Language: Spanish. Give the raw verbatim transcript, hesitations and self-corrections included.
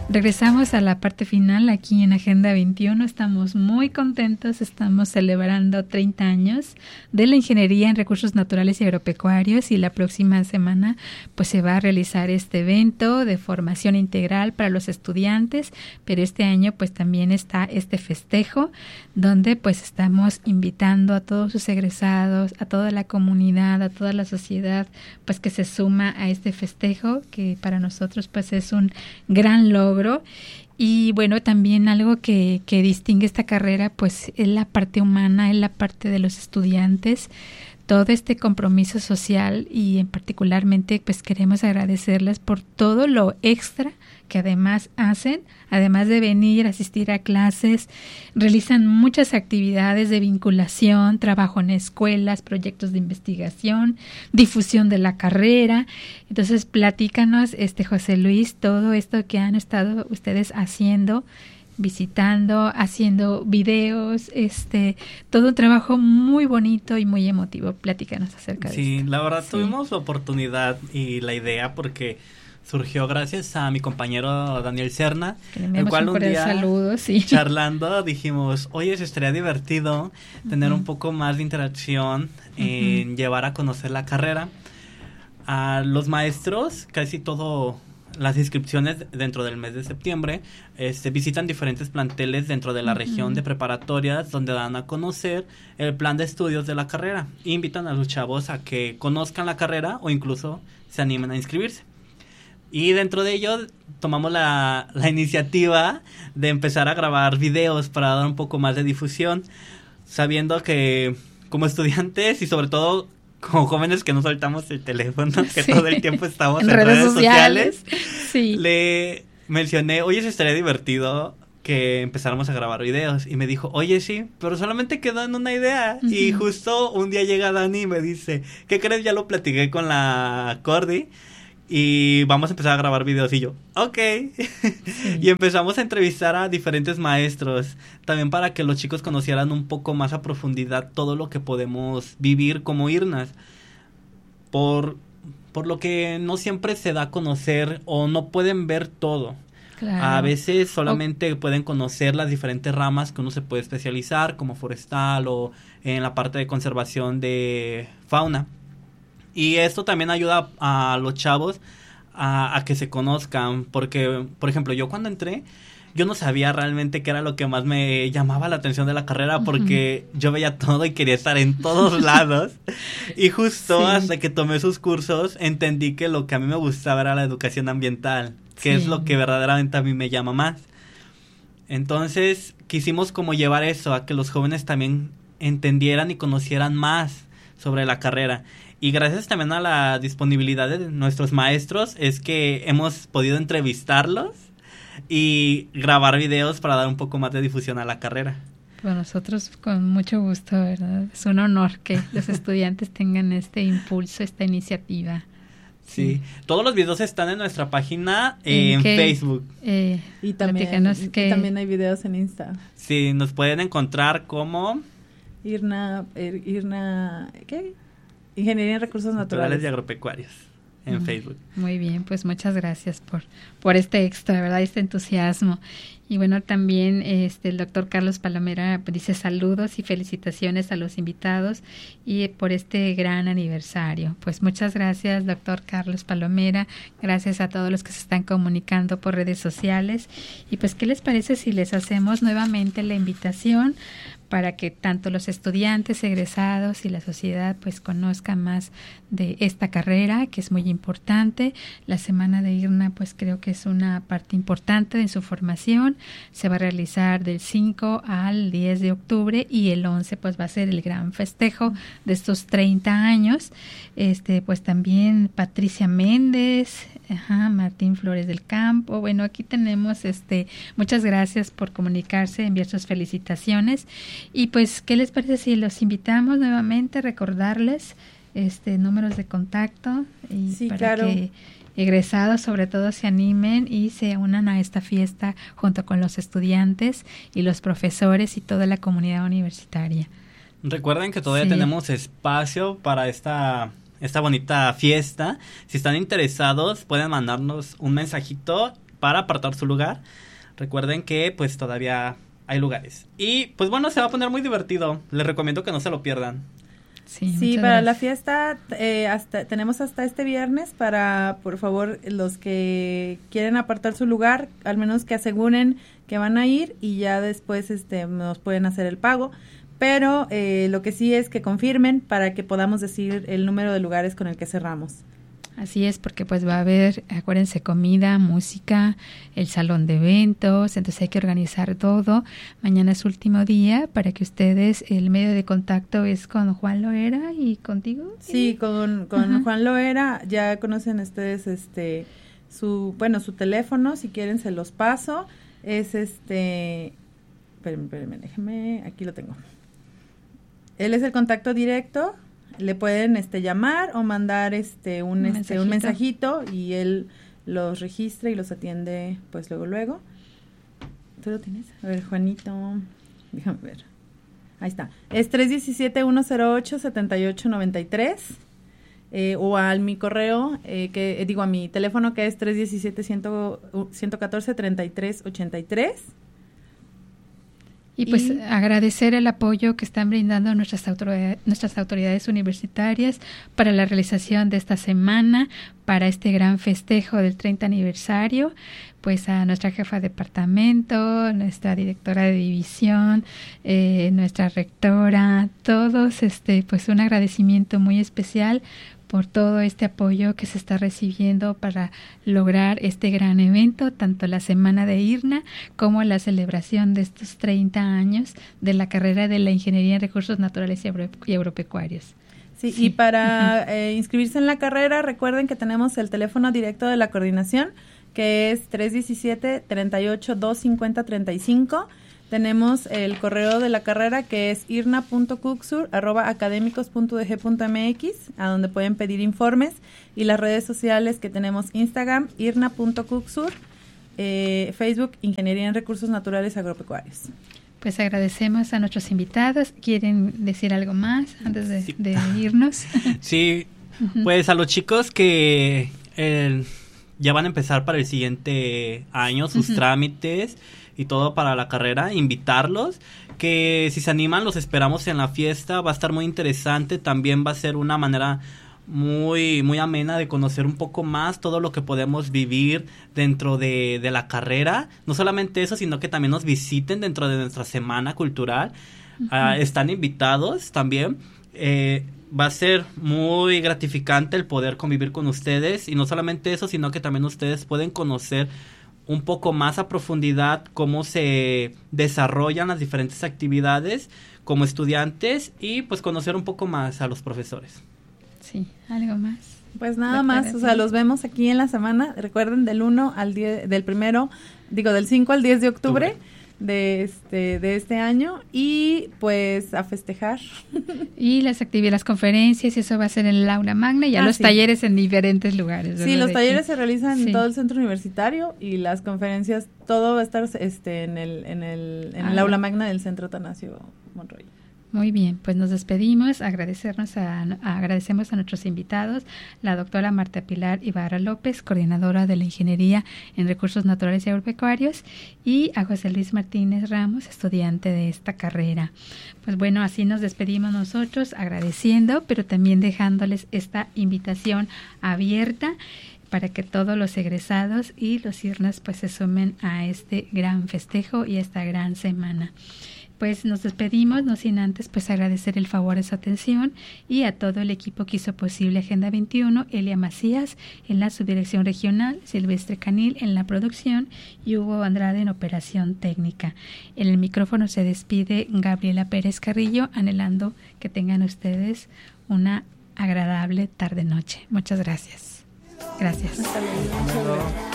Regresamos a la parte final aquí en Agenda veintiuno. Estamos muy contentos, estamos celebrando treinta años de la Ingeniería en Recursos Naturales y Agropecuarios, y la próxima semana pues se va a realizar este evento de formación integral para los estudiantes, pero este año pues también está este festejo donde pues estamos invitando a todos sus egresados, a toda la comunidad, a toda la sociedad pues que se suma a este festejo, que para nosotros pues es un gran logro. Y bueno, también algo que, que distingue esta carrera pues es la parte humana, es la parte de los estudiantes, todo este compromiso social, y en particularmente pues queremos agradecerles por todo lo extra que además hacen, además de venir, asistir a clases, realizan muchas actividades de vinculación, trabajo en escuelas, proyectos de investigación, difusión de la carrera. Entonces, platícanos, este José Luis, todo esto que han estado ustedes haciendo, visitando, haciendo videos, este, todo un trabajo muy bonito y muy emotivo. Platícanos acerca de sí, esto. Sí, la verdad sí. tuvimos la oportunidad y la idea porque surgió gracias a mi compañero Daniel Serna, el cual un, un día saludo, sí. charlando dijimos, oye, eso estaría divertido tener uh-huh. un poco más de interacción en uh-huh. llevar a conocer la carrera. A los maestros, casi todo las inscripciones dentro del mes de septiembre, este, visitan diferentes planteles dentro de la uh-huh. región de preparatorias donde dan a conocer el plan de estudios de la carrera. Invitan a los chavos a que conozcan la carrera o incluso se animen a inscribirse. Y dentro de ello tomamos la, la iniciativa de empezar a grabar videos para dar un poco más de difusión, sabiendo que como estudiantes y sobre todo como jóvenes que no soltamos el teléfono, que sí. todo el tiempo estamos en, en redes, redes sociales, sociales sí. le mencioné, oye, eso estaría divertido que empezáramos a grabar videos. Y me dijo, oye, sí, pero solamente quedó en una idea. Uh-huh. Y justo un día llega Dani y me dice, ¿qué crees? Ya lo platiqué con la Cordy y vamos a empezar a grabar videos. Y yo, ok. Sí. Y empezamos a entrevistar a diferentes maestros, también para que los chicos conocieran un poco más a profundidad todo lo que podemos vivir como I R N A S. Por, por lo que no siempre se da a conocer o no pueden ver todo. Claro. A veces solamente o... pueden conocer las diferentes ramas que uno se puede especializar, como forestal o en la parte de conservación de fauna. Y esto también ayuda a los chavos a, a que se conozcan, porque, por ejemplo, yo cuando entré, yo no sabía realmente qué era lo que más me llamaba la atención de la carrera, porque uh-huh. yo veía todo y quería estar en todos lados. Y justo sí. hasta que tomé sus cursos, entendí que lo que a mí me gustaba era la educación ambiental, que sí. es lo que verdaderamente a mí me llama más. Entonces, quisimos como llevar eso, a que los jóvenes también entendieran y conocieran más sobre la carrera. Y gracias también a la disponibilidad de nuestros maestros es que hemos podido entrevistarlos y grabar videos para dar un poco más de difusión a la carrera. Pues nosotros con mucho gusto, ¿verdad? Es un honor que los estudiantes tengan este impulso, esta iniciativa. Sí, sí. Todos los videos están en nuestra página eh, en, en Facebook. Eh, y también, que... y también hay videos en Insta. Sí, nos pueden encontrar como... I R N A, I R N A, ¿qué? Ingeniería en Recursos Naturales. Naturales y Agropecuarios en mm, Facebook. Muy bien, pues muchas gracias por, por este extra, ¿verdad? Este entusiasmo. Y bueno, también este el doctor Carlos Palomera dice saludos y felicitaciones a los invitados y por este gran aniversario. Pues muchas gracias, doctor Carlos Palomera. Gracias a todos los que se están comunicando por redes sociales. Y pues, ¿qué les parece si les hacemos nuevamente la invitación para que tanto los estudiantes egresados y la sociedad pues conozcan más de esta carrera, que es muy importante? La semana de I R N A pues creo que es una parte importante de su formación. Se va a realizar del cinco al diez de octubre y el once pues va a ser el gran festejo de estos treinta años. Este pues también Patricia Méndez, ajá, Martín Flores del Campo. Bueno, aquí tenemos este muchas gracias por comunicarse, enviar sus felicitaciones. Y pues, ¿qué les parece si los invitamos nuevamente a recordarles este números de contacto y sí, para claro. que egresados sobre todo se animen y se unan a esta fiesta junto con los estudiantes y los profesores y toda la comunidad universitaria? Recuerden que todavía sí. tenemos espacio para esta esta bonita fiesta. Si están interesados, pueden mandarnos un mensajito para apartar su lugar. Recuerden que pues todavía hay lugares. Y pues bueno, se va a poner muy divertido. Les recomiendo que no se lo pierdan. Sí, sí para gracias. La fiesta eh, hasta tenemos hasta este viernes para, por favor, los que quieren apartar su lugar, al menos que aseguren que van a ir y ya después este nos pueden hacer el pago. Pero eh, lo que sí es que confirmen para que podamos decir el número de lugares con el que cerramos. Así es, porque pues va a haber, acuérdense, comida, música, el salón de eventos, entonces hay que organizar todo. Mañana es último día para que ustedes, el medio de contacto es con Juan Loera y contigo. Sí, con, con Juan Loera, ya conocen ustedes este su, bueno, su teléfono, si quieren se los paso, es este, espérenme, espérenme, déjenme, aquí lo tengo. Él es el contacto directo. Le pueden este llamar o mandar este un, un este mensajito. un mensajito y él los registra y los atiende pues luego luego. ¿Tú lo tienes? A ver, Juanito, déjame ver. Ahí está. Es tres uno siete, uno cero ocho, siete ocho nueve tres eh, o al mi correo, eh, que eh, digo a mi teléfono que es tres uno siete, uno uno cuatro, tres tres ocho tres. Y pues y agradecer el apoyo que están brindando nuestras autoridades, nuestras autoridades universitarias para la realización de esta semana, para este gran festejo del treinta aniversario, pues a nuestra jefa de departamento, nuestra directora de división, eh, nuestra rectora, todos, este, pues un agradecimiento muy especial por todo este apoyo que se está recibiendo para lograr este gran evento, tanto la Semana de IRNA como la celebración de estos treinta años de la carrera de la Ingeniería en Recursos Naturales y, agro- y Agropecuarios. Sí, sí, y para uh-huh. eh, inscribirse en la carrera, recuerden que tenemos el teléfono directo de la coordinación, que es tres uno siete, tres ocho, dos cinco cero, tres cinco. Tenemos el correo de la carrera que es irna punto cucsur arroba académicos punto d g punto m x, a donde pueden pedir informes, y las redes sociales que tenemos Instagram, irna punto cucsur, eh, Facebook, Ingeniería en Recursos Naturales Agropecuarios. Pues agradecemos a nuestros invitados. ¿Quieren decir algo más antes de, sí. de irnos? Sí, uh-huh. Pues a los chicos que eh, ya van a empezar para el siguiente año sus uh-huh. trámites y todo para la carrera, invitarlos, que si se animan los esperamos en la fiesta, va a estar muy interesante, también va a ser una manera muy muy amena de conocer un poco más todo lo que podemos vivir dentro de, de la carrera, no solamente eso, sino que también nos visiten dentro de nuestra semana cultural, uh-huh. uh, están invitados también, eh, va a ser muy gratificante el poder convivir con ustedes, y no solamente eso, sino que también ustedes pueden conocer un poco más a profundidad cómo se desarrollan las diferentes actividades como estudiantes y pues conocer un poco más a los profesores. Sí, algo más. Pues nada más, o sea, los vemos aquí en la semana, recuerden del uno al diez, del primero, digo del cinco al diez de octubre, octubre. de este de este año, y pues a festejar. Y las actividades, las conferencias, y eso va a ser en el aula magna, y a ah, los sí. talleres en diferentes lugares. Sí, los talleres se realizan sí. en todo el centro universitario, y las conferencias, todo va a estar este en el en el en ah, el aula magna del Centro Atanasio Monroy. Muy bien, pues nos despedimos, agradecernos a, a, agradecemos a nuestros invitados, la doctora Marta Pilar Ibarra López, coordinadora de la Ingeniería en Recursos Naturales y Agropecuarios, y a José Luis Martínez Ramos, estudiante de esta carrera. Pues bueno, así nos despedimos nosotros, agradeciendo, pero también dejándoles esta invitación abierta para que todos los egresados y los IRNAs pues se sumen a este gran festejo y a esta gran semana. Pues nos despedimos, no sin antes pues agradecer el favor de su atención, y a todo el equipo que hizo posible Agenda veintiuno, Elia Macías en la subdirección regional, Silvestre Canil en la producción y Hugo Andrade en operación técnica. En el micrófono se despide Gabriela Pérez Carrillo, anhelando que tengan ustedes una agradable tarde-noche. Muchas gracias. Gracias. Hasta luego.